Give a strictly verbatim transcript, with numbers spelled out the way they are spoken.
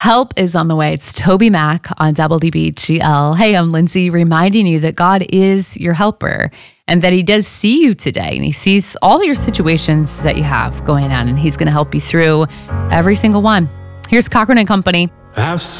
Help is on the way. It's Toby Mac on W B G L. Hey, I'm Lindsay, reminding you that God is your helper and that he does see you today. And he sees all your situations that you have going on, and he's going to help you through every single one. Here's Cochran and Company. I've